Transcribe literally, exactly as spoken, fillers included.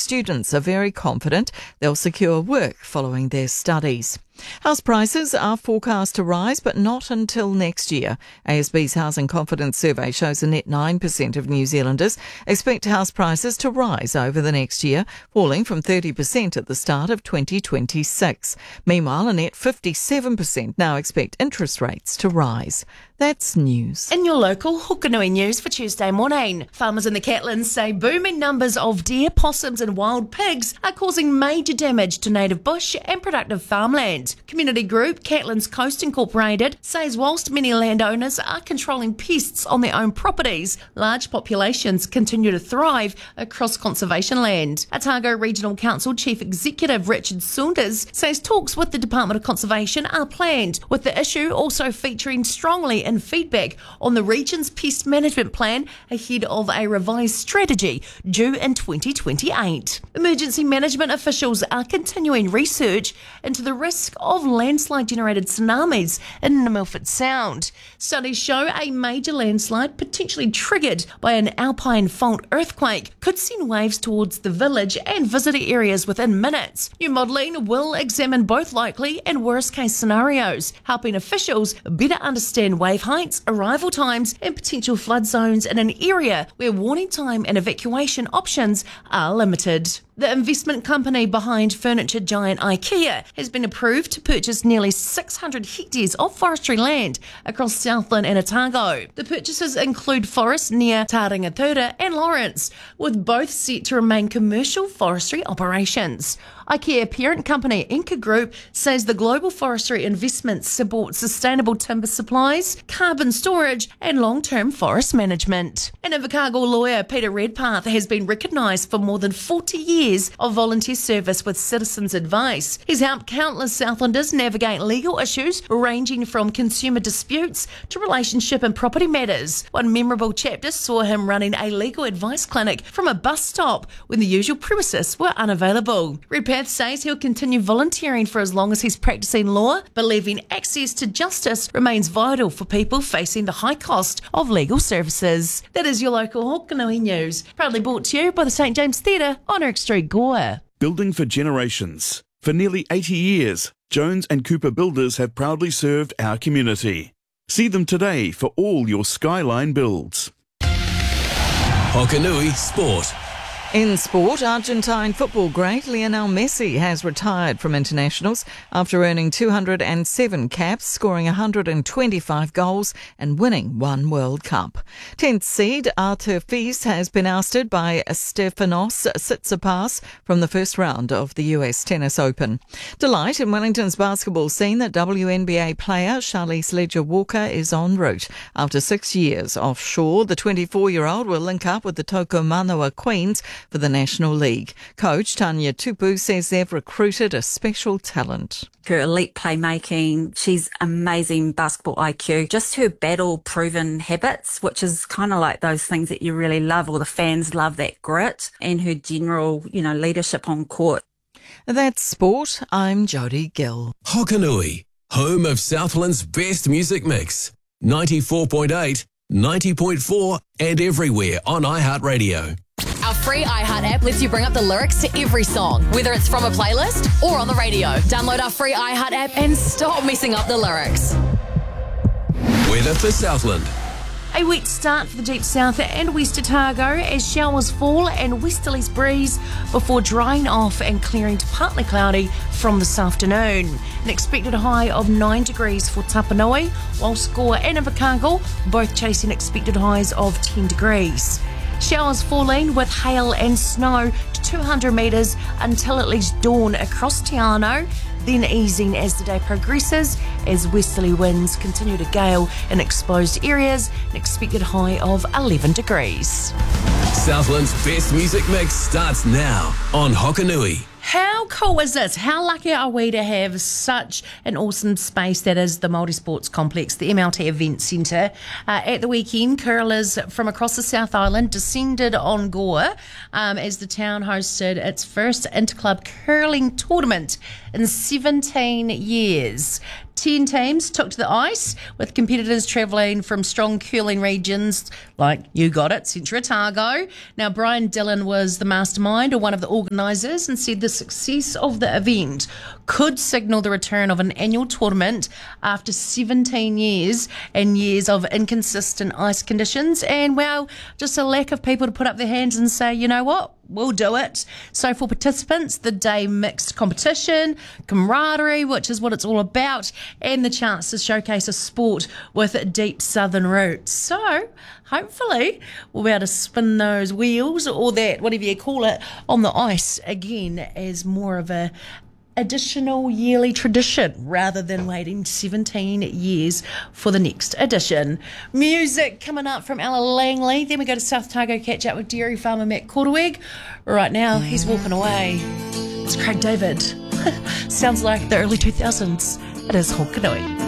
students are very confident they'll secure work following their studies. House prices are forecast to rise, but not until next year. A S B's Housing Confidence Survey shows a net nine percent of New Zealanders expect house prices to rise over the next year, falling from thirty percent at the start of twenty twenty-six. Meanwhile, a net fifty-seven percent now expect interest rates to rise. That's news. In your local Hokanui news for Tuesday morning, farmers in the Catlins say booming numbers of deer, possums and wild pigs are causing major damage to native bush and productive farmland. Community group Catlins Coast Incorporated says whilst many landowners are controlling pests on their own properties, large populations continue to thrive across conservation land. Otago Regional Council Chief Executive Richard Saunders says talks with the Department of Conservation are planned, with the issue also featuring strongly in feedback on the region's pest management plan ahead of a revised strategy due in twenty twenty-eight. Emergency management officials are continuing research into the risk of landslide-generated tsunamis in the Milford Sound. Studies show a major landslide potentially triggered by an alpine fault earthquake could send waves towards the village and visitor areas within minutes. New modelling will examine both likely and worst-case scenarios, helping officials better understand wave heights, arrival times and potential flood zones in an area where warning time and evacuation options are limited. The investment company behind furniture giant IKEA has been approved to purchase nearly six hundred hectares of forestry land across Southland and Otago. The purchases include forests near Taringatura and Lawrence, with both set to remain commercial forestry operations. IKEA parent company Inca Group says the global forestry investments support sustainable timber supplies, carbon storage and long-term forest management. An Invercargill lawyer, Peter Redpath, has been recognised for more than forty years of volunteer service with Citizens Advice. He's helped countless Southlanders navigate legal issues ranging from consumer disputes to relationship and property matters. One memorable chapter saw him running a legal advice clinic from a bus stop when the usual premises were unavailable. Redpath says he'll continue volunteering for as long as he's practicing law, believing access to justice remains vital for people facing the high cost of legal services. That is your local Hokanui news, proudly brought to you by the St James Theatre on Eric Street, Gore. Building for generations. For nearly eighty years, Jones and Cooper Builders have proudly served our community. See them today for all your skyline builds. Hokanui Sport. In sport, Argentine football great Lionel Messi has retired from internationals after earning two hundred seven caps, scoring one hundred twenty-five goals and winning one World Cup. tenth seed Artur Fils has been ousted by Stefanos Tsitsipas from the first round of the U S Tennis Open. Delight in Wellington's basketball scene that W N B A player Charlize Leger-Walker is en route. After six years offshore, the twenty-four-year-old will link up with the Tokomanoa Queens for the National League. Coach Tanya Tupu says they've recruited a special talent. Her elite playmaking, she's amazing basketball I Q, just her battle-proven habits, which is kind of like those things that you really love, or the fans love that grit, and her general, you know, leadership on court. That's sport. I'm Jodie Gill. Hokanui, home of Southland's best music mix. ninety-four point eight, ninety point four and everywhere on iHeartRadio. Our free iHeart app lets you bring up the lyrics to every song, whether it's from a playlist or on the radio. Download our free iHeart app and stop messing up the lyrics. Weather for Southland. A wet start for the deep south and west Otago as showers fall and westerlies breeze before drying off and clearing to partly cloudy from this afternoon. An expected high of nine degrees for Tapanui, while Gore and Invercargill both chasing expected highs of ten degrees. Showers falling with hail and snow to two hundred metres until at least dawn across Te Anau, then easing as the day progresses as westerly winds continue to gale in exposed areas, an expected high of eleven degrees. Southland's best music mix starts now on Hokanui. How cool is this? How lucky are we to have such an awesome space that is the Multisports Complex, the M L T Event Centre. Uh, at the weekend, curlers from across the South Island descended on Gore um, as the town hosted its first interclub curling tournament in seventeen years. Ten teams took to the ice, with competitors travelling from strong curling regions like, you got it, Central Otago. Now, Brian Dillon was the mastermind or one of the organisers and said the success of the event could signal the return of an annual tournament after seventeen years and years of inconsistent ice conditions and, well, just a lack of people to put up their hands and say, you know what, we'll do it. So for participants, the day mixed competition, camaraderie, which is what it's all about, and the chance to showcase a sport with deep southern roots. So hopefully we'll be able to spin those wheels or that, whatever you call it, on the ice again as more of a additional yearly tradition rather than waiting seventeen years for the next edition. Music coming up from Ella Langley. Then we go to South Otago, catch up with dairy farmer Matt Korteweg. Right now, he's walking away. It's Craig David. Sounds like the early two thousands. It is Hokanui.